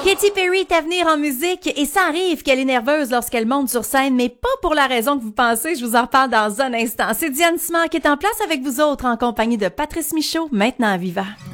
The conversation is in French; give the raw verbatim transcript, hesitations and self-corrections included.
Katy Perry est à venir en musique et ça arrive qu'elle est nerveuse lorsqu'elle monte sur scène, mais pas pour la raison que vous pensez. Je vous en reparle dans un instant. C'est Diane Simard qui est en place avec vous autres en compagnie de Patrice Michaud, maintenant à Viva.